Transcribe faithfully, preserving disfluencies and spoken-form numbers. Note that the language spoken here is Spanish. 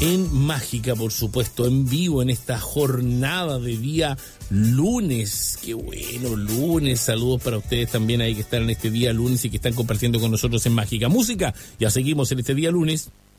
en Mágica, por supuesto, en vivo en esta jornada de día lunes. Qué bueno, lunes. Saludos para ustedes también ahí que están en este día lunes y que están compartiendo con nosotros en Mágica Música. Ya seguimos en este día lunes.